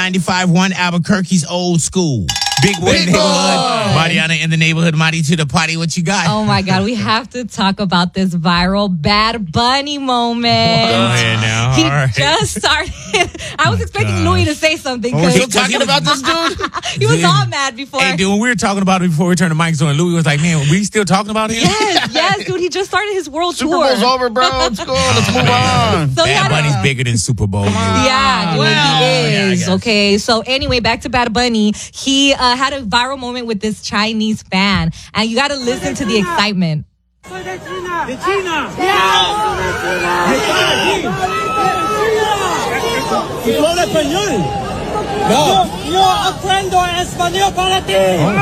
95.1 Albuquerque's Old School. Big boy in the neighborhood. Mariana in the neighborhood. Marty to the party. What you got? Oh my God, we have to talk about this viral Bad Bunny moment. Go ahead now. He All right. just started. I was expecting Louis to say something. We're still talking about this dude? He was all mad before. Hey, dude, when we were talking about it before we turned the mics on, Louis was like, man, we still talking about him? Yes, dude. He just started his world Super tour. Bowl's over, bro. Let's go. Let's move on. So Bad Bunny's bigger than Super Bowl. Yeah, dude, he is. Yeah, Okay, so anyway, back to Bad Bunny. He had a viral moment with this Chinese fan, and you got to listen to the excitement. Soy de China. De China. ¿Y tú hablas español? No. Yo aprendo español para ti.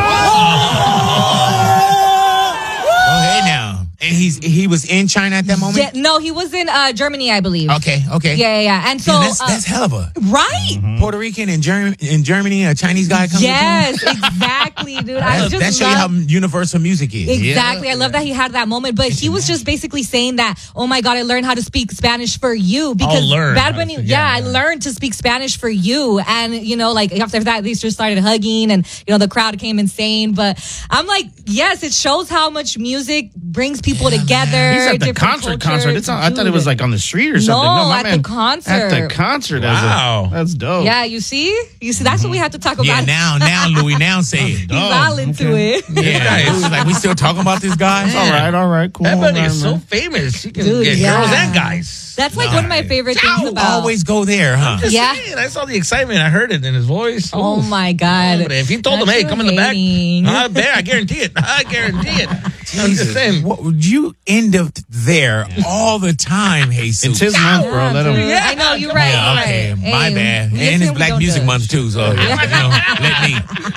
Go ahead now. And he was in China at that moment? Yeah, no, he was in Germany, I believe. Okay. Yeah. And so Man, that's hell of a... right? Puerto Rican in Germany, a Chinese guy coming Yes, exactly, dude. I just that shows you how universal music is. Exactly. I love that he had that moment, but he was just basically saying that, oh my God, I learned how to speak Spanish for you. Because Bad Bunny, I learned to speak Spanish for you. And, like after that, they just started hugging and, the crowd came insane. But I'm like, yes, it shows how much music brings people together. He's at the concert. I thought it was like on the street or something. No, my at man, the concert. At the concert. Wow. That's dope. Yeah, you see, that's what we have to talk about. Yeah, now, Louis, now say it. He's all into it. Yeah, Louis like, we still talking about this guy? It's all right, cool. Bad Bunny is so famous. He can get girls and guys. That's like one of my favorite things about. Always go there, huh? Just saying, I saw the excitement. I heard it in his voice. Oh my God. If he told them, hey, come in the back, I guarantee it. I guarantee it. I'm just saying. What, would you end up there all the time, Jesus? It's his month, bro. Let him. Yeah, I know, you're right. Yeah, okay, Right. my bad. And it's Black Music Month, too, so, let me.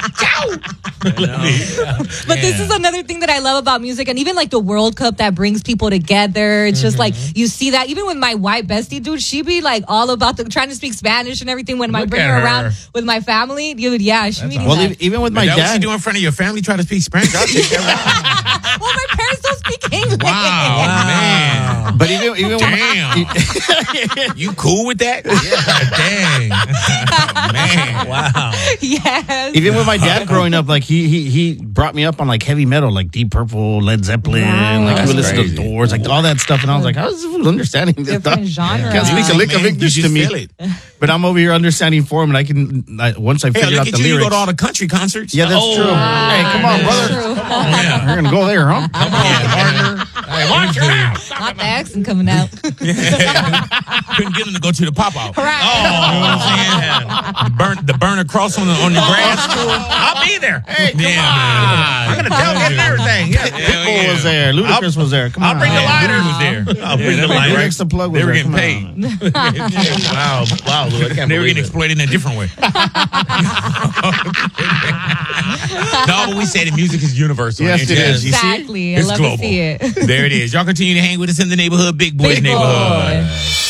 But this is another thing that I love about music, and even like the World Cup that brings people together. It's just like, you see that even with my white bestie, dude, she be like all about trying to speak Spanish and everything when I bring her around with my family. Dude, yeah, she be Well, even with my dad. What you dad. do in front of your family, try to speak Spanish? I'll take that. Well, my parents don't speak English. Wow, man. But even Damn. You cool with that? Yeah, dang. Man. Wow. Yes. Even with my dad growing up, like he brought me up on like heavy metal, like Deep Purple, Led Zeppelin, like he would listen to the Doors, like all that stuff, and I was like, how's this understanding this stuff? Different genre. Can't speak a lick of English to me, feel it. but I'm over here understanding for him, and once I Hey, figured look out at the you. You lyrics. go to all the country concerts. Yeah, that's true. Hey, come on, brother. Yeah. We're gonna go there, huh? Come on, partner. Hey, watch your mouth. Not the accent coming out. Couldn't get him to go to the pop-out. Right. You know what I'm saying? The burn across on the grass. I'll be there. Hey, come Yeah, I'm man. going to tailgate and everything. Yeah. Pitbull was there. Ludacris was there. Come on. I'll bring the Yeah, lighter. Louis was there. I'll bring the Right. lighter. Next to plug was They were there. getting Come on. paid. Wow, Lou, I can't They were believe getting it. exploited in a different way. No, but we say the music is universal. Yes, it is. You see? Exactly. I It's love global. to see it. There it is. Y'all continue to hang with us in the neighborhood. Big Boys Big Neighborhood. boy.